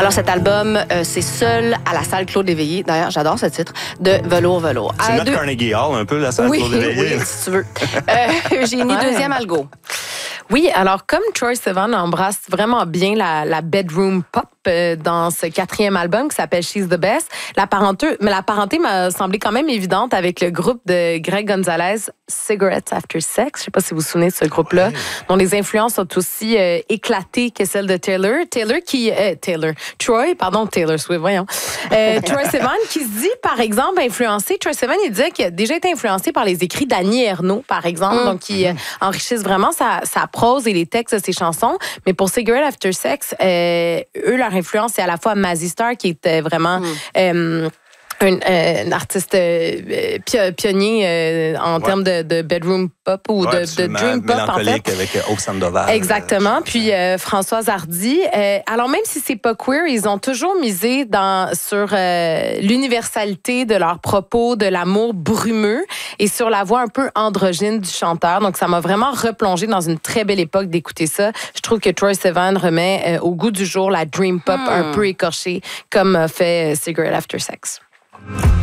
Alors, cet album, c'est Seul à la salle Claude Léveillé. D'ailleurs, j'adore ce titre, de Velours Velours. C'est notre Carnegie Hall, un peu, la salle Claude Léveillé. Oui, si tu veux. Eugénie, deuxième algo. Oui, alors comme Troye Sivan embrasse vraiment bien la bedroom pop dans ce 4e album qui s'appelle She's the Best, la parenté m'a semblé quand même évidente avec le groupe de Greg Gonzalez, Cigarettes After Sex. Je sais pas si vous vous souvenez de ce groupe-là, dont les influences sont aussi éclatées que celles de Taylor Swift, voyons. Troye Sivan qui se dit, par exemple, influencé. Troye Sivan, il disait qu'il a déjà été influencé par les écrits d'Annie Ernaux, par exemple, donc qui enrichissent vraiment sa prose et les textes de ses chansons. Mais pour Cigarette After Sex, eux, leur influence, c'est à la fois Mazzy Star, qui était vraiment un artiste pionnier en termes de bedroom pop ou de dream pop, en fait. Avec Au Sandoval. Exactement. Puis Françoise Hardy. Alors, même si c'est pas queer, ils ont toujours misé sur l'universalité de leurs propos, de l'amour brumeux et sur la voix un peu androgyne du chanteur. Donc, ça m'a vraiment replongé dans une très belle époque d'écouter ça. Je trouve que Troye Sivan remet au goût du jour la dream pop un peu écorchée, comme fait Cigarette After Sex.